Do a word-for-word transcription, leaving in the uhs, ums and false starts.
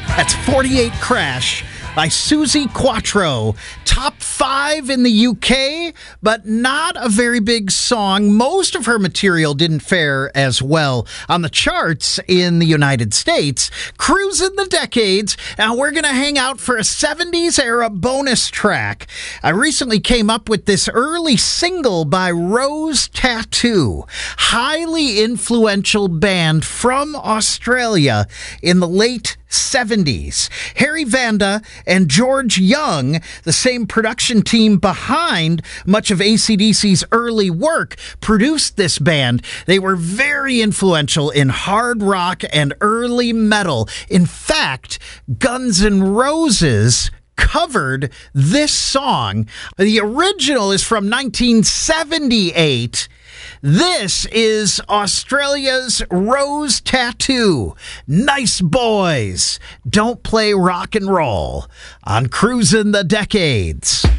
That's forty-eight Crash by Suzi Quatro. Top five in the U K, but not a very big song. Most of her material didn't fare as well on the charts in the United States. Cruising the decades. Now we're going to hang out for a seventies era bonus track. I recently came up with this early single by Rose Tattoo. Highly influential band from Australia in the late seventies. Harry Vanda and George Young, the same production team behind much of A C D C's early work, produced this band. They were very influential in hard rock and early metal. In fact, Guns N' Roses covered this song. The original is from nineteen seventy-eight. This is Australia's Rose Tattoo. Nice boys. Don't play rock and roll on Cruising the Decades.